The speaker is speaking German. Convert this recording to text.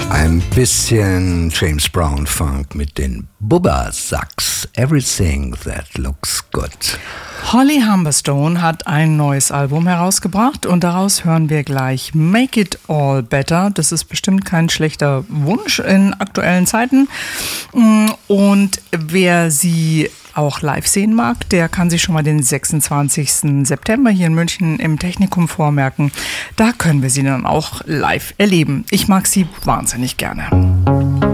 Ein bisschen James Brown Funk mit den Bubba Sax. Everything that looks good. Holly Humberstone hat ein neues Album herausgebracht und daraus hören wir gleich Make It All Better. Das ist bestimmt kein schlechter Wunsch in aktuellen Zeiten. Und wer sie auch live sehen mag, der kann sich schon mal den 26. September hier in München im Technikum vormerken. Da können wir sie dann auch live erleben. Ich mag sie wahnsinnig gerne.